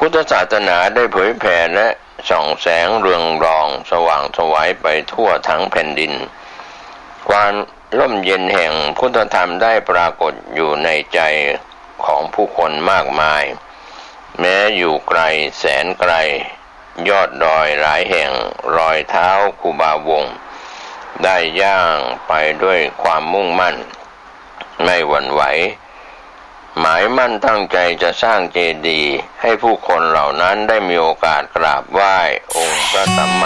พุทธศาสนาได้เผยแผ่และส่องแสงเรืองรองสว่างไสวไปทั่วทั้งแผ่นดินความร่มเย็นแห่งพุทธธรรมได้ปรากฏอยู่ในใจของผู้คนมากมายแม้อยู่ไกลแสนไกลยอดดอยหลายแห่งรอยเท้าครูบาวงศ์ได้ย่างไปด้วยความมุ่งมั่นไม่หวั่นไหวหมายมั่นตั้งใจจะสร้างเจดีย์ให้ผู้คนเหล่านั้นได้มีโอกาสกราบไหว้องค์พระสัมมา